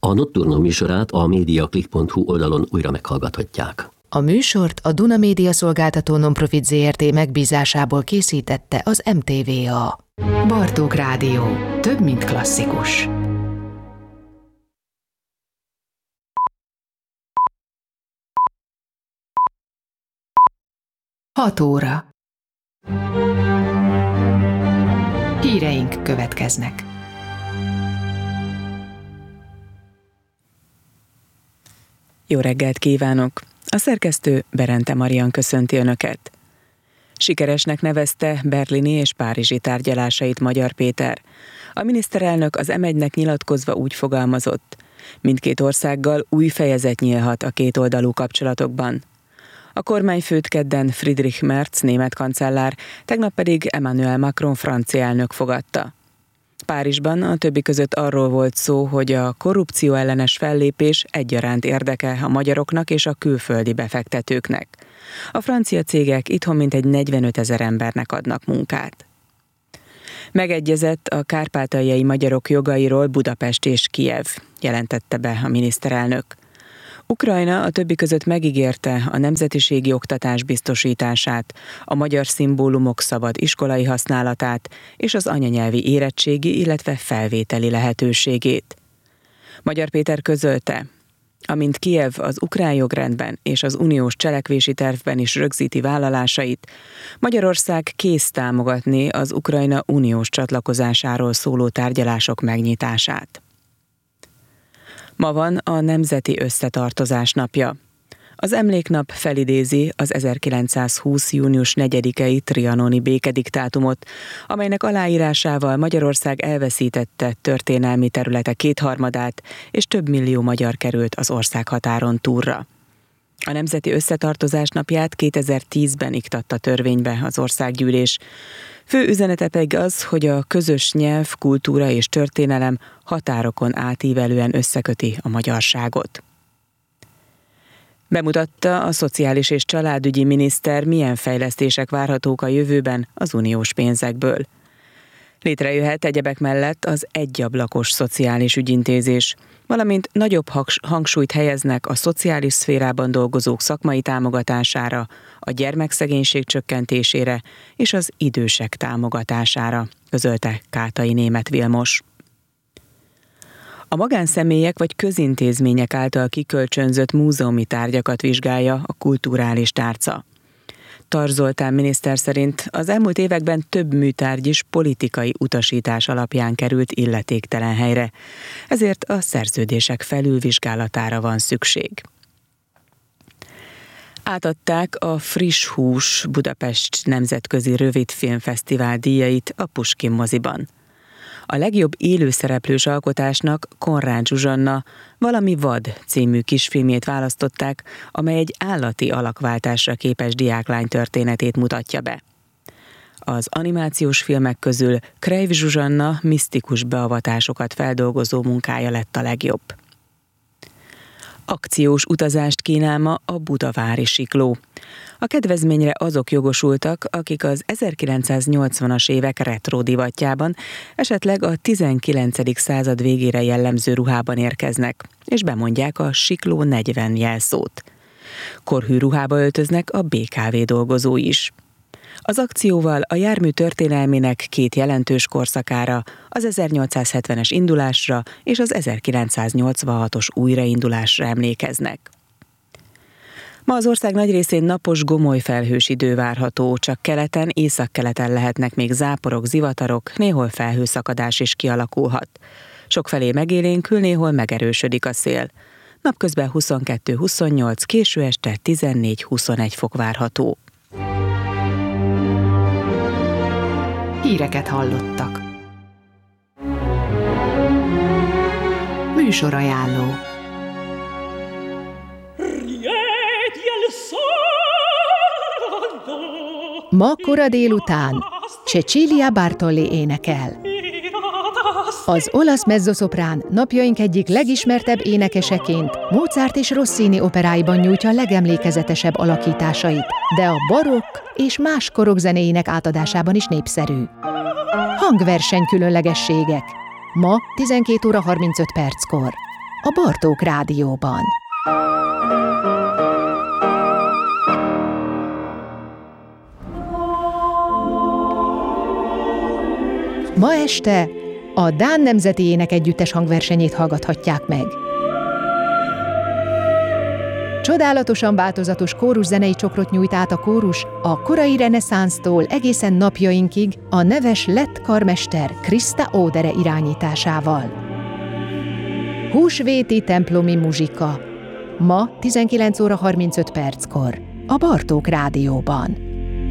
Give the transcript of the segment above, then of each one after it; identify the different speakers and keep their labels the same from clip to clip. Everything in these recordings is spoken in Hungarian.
Speaker 1: A Nocturno műsorát a mediaclick.hu oldalon újra meghallgathatják.
Speaker 2: A műsort a Duna Média Szolgáltató Nonprofit Zrt. Megbízásából készítette az MTVA. Bartók Rádió. Több, mint klasszikus. Hat óra. Híreink következnek.
Speaker 3: Jó reggelt kívánok! A szerkesztő Berente Marian köszönti Önöket. Sikeresnek nevezte berlini és párizsi tárgyalásait Magyar Péter. A miniszterelnök az M1-nek nyilatkozva úgy fogalmazott: mindkét országgal új fejezet nyílhat a kétoldalú kapcsolatokban. A kormányfőt kedden Friedrich Merz német kancellár, tegnap pedig Emmanuel Macron francia elnök fogadta. Párizsban a többi között arról volt szó, hogy a korrupció ellenes fellépés egyaránt érdeke a magyaroknak és a külföldi befektetőknek. A francia cégek itthon mintegy 45 000 embernek adnak munkát. Megegyezett a kárpátaljai magyarok jogairól Budapest és Kijev, jelentette be a miniszterelnök. Ukrajna a többi között megígérte a nemzetiségi oktatás biztosítását, a magyar szimbólumok szabad iskolai használatát és az anyanyelvi érettségi, illetve felvételi lehetőségét. Magyar Péter közölte, amint Kijev az ukrán jogrendben és az uniós cselekvési tervben is rögzíti vállalásait, Magyarország kész támogatni az Ukrajna uniós csatlakozásáról szóló tárgyalások megnyitását. Ma van a Nemzeti Összetartozás napja. Az emléknap felidézi az 1920. június 4-i trianoni békediktátumot, amelynek aláírásával Magyarország elveszítette történelmi területe 2/3 és több millió magyar került az országhatáron túlra. A Nemzeti Összetartozás napját 2010-ben iktatta törvénybe az országgyűlés. Fő üzenete pedig az, hogy a közös nyelv, kultúra és történelem határokon átívelően összeköti a magyarságot. Bemutatta a szociális és családügyi miniszter, milyen fejlesztések várhatók a jövőben az uniós pénzekből. Létrejöhet egyebek mellett az egyablakos szociális ügyintézés, valamint nagyobb hangsúlyt helyeznek a szociális szférában dolgozók szakmai támogatására, a gyermekszegénység csökkentésére és az idősek támogatására, közölte Kátai Németh Vilmos. A magánszemélyek vagy közintézmények által kikölcsönzött múzeumi tárgyakat vizsgálja a kulturális tárca. Tar Zoltán miniszter szerint az elmúlt években több műtárgy is politikai utasítás alapján került illetéktelen helyre, ezért a szerződések felülvizsgálatára van szükség. Átadták a Friss Hús Budapest Nemzetközi Rövidfilmfesztivál díjait a Puskin moziban. A legjobb élőszereplős alkotásnak Konrád Zsuzsanna Valami vad című kisfilmjét választották, amely egy állati alakváltásra képes diáklány történetét mutatja be. Az animációs filmek közül Kreiv Zsuzsanna misztikus beavatásokat feldolgozó munkája lett a legjobb. Akciós utazást kínál ma a Budavári Sikló. A kedvezményre azok jogosultak, akik az 1980-as évek retro divatjában, esetleg a 19. század végére jellemző ruhában érkeznek, és bemondják a Sikló 40 jelszót. Korhű ruhába öltöznek a BKV dolgozói is. Az akcióval a jármű történelmének 2 jelentős korszakára, az 1870-es indulásra és az 1986-os újraindulásra emlékeznek. Ma az ország nagy részén napos, gomoly felhős idő várható, csak keleten, északkeleten lehetnek még záporok, zivatarok, néhol felhőszakadás is kialakulhat. Sokfelé megélénkül, néhol megerősödik a szél. Napközben 22-28, késő este 14-21 fok várható.
Speaker 2: Híreket hallottak. Műsorajánló. Ma kora délután Cecilia Bartoli énekel. Az olasz mezzoszoprán napjaink egyik legismertebb énekeseként Mozart és Rossini operáiban nyújtja a legemlékezetesebb alakításait, de a barokk és más korok zenéinek átadásában is népszerű. Hangverseny különlegességek. Ma 12 óra 35 perckor. a Bartók Rádióban. Ma este a Dán Nemzeti Énekegyüttes hangversenyét hallgathatják meg. Csodálatosan változatos kóruszenei csokrot nyújt át a kórus a korai reneszánsztól egészen napjainkig a neves lett karmester Krista Ódere irányításával. Húsvéti templomi muzsika. Ma 19 óra 35 perckor a Bartók Rádióban.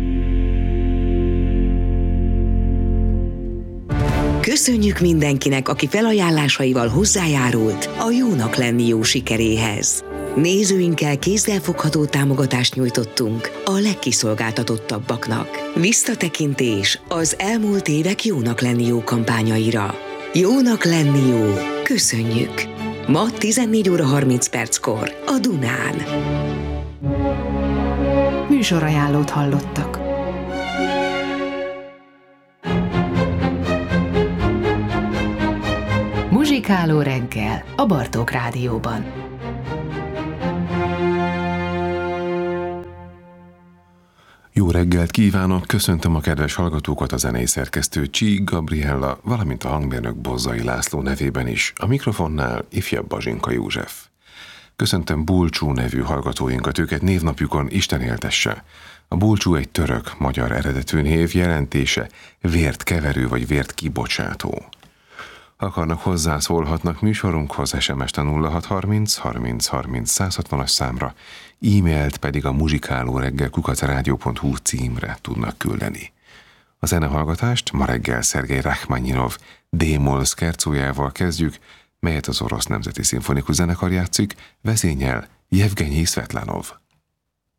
Speaker 4: Köszönjük mindenkinek, aki felajánlásaival hozzájárult a Jónak lenni jó sikeréhez. Nézőinkkel kézzelfogható támogatást nyújtottunk a legkiszolgáltatottabbaknak. Visszatekintés az elmúlt évek Jónak lenni jó kampányaira. Jónak lenni jó. Köszönjük! Ma 14 óra 30 perckor a Dunán.
Speaker 2: Műsorajánlót hallottak. Muzsikáló reggel a Bartók Rádióban.
Speaker 5: Jó reggelt kívánok, köszöntöm a kedves hallgatókat, a zenei szerkesztő Csík Gabriella, valamint a hangmérnök Bozzai László nevében is, a mikrofonnál ifjabb Bazsinka József. Köszöntöm Bulcsú nevű hallgatóinkat, őket névnapjukon Isten éltesse. A Bulcsú egy török-magyar eredetű név, jelentése vért keverő vagy vért kibocsátó. Ha akarnak, hozzászólhatnak műsorunkhoz, SMS-t a 0630 30 30 160-as számra, e-mailt pedig a muzsikálóreggel@rádió.hu címre tudnak küldeni. A zenehallgatást ma reggel Szergej Rachmaninov D-moll szkercójával kezdjük, melyet az Orosz Nemzeti Szimfonikus Zenekar játszik, vezényel Jevgenyi Szvetlanov.